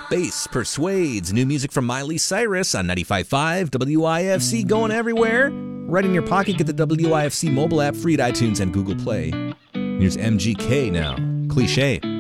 Bass Persuades, new music from Miley Cyrus on 95.5 WIFC, going everywhere. Right in your pocket, get the WIFC mobile app, free at iTunes and Google Play. Here's MGK now, Cliché.